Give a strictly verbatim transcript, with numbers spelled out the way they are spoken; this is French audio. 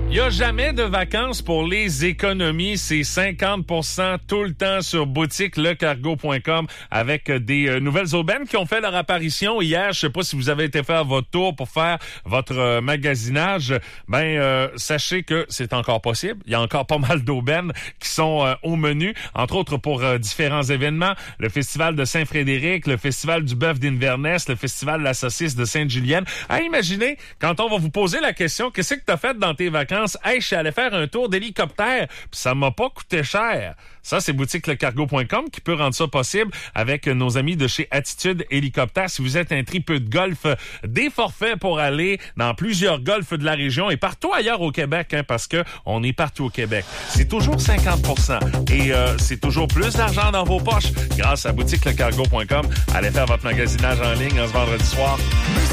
Il n'y a jamais de vacances pour les économies. C'est cinquante pour cent tout le temps sur boutique le cargo point com avec des euh, nouvelles aubaines qui ont fait leur apparition hier. Je sais pas si vous avez été faire votre tour pour faire votre euh, magasinage. Ben, euh, sachez que c'est encore possible. Il y a encore pas mal d'aubaines qui sont euh, au menu, entre autres pour euh, différents événements. Le Festival de Saint-Frédéric, le Festival du bœuf d'Inverness, le Festival de la saucisse de Sainte-Julienne. À imaginer, quand on va vous poser la question, qu'est-ce que tu as fait dans tes vacances? Hey, je suis allé faire un tour d'hélicoptère, puis ça m'a pas coûté cher. Ça, c'est boutique le cargo point com qui peut rendre ça possible avec nos amis de chez Attitude Hélicoptère. Si vous êtes un tripeux de golf, des forfaits pour aller dans plusieurs golfs de la région et partout ailleurs au Québec, hein, parce que on est partout au Québec. C'est toujours cinquante pour cent et euh, c'est toujours plus d'argent dans vos poches grâce à boutique le cargo point com. Allez faire votre magasinage en ligne en ce vendredi soir.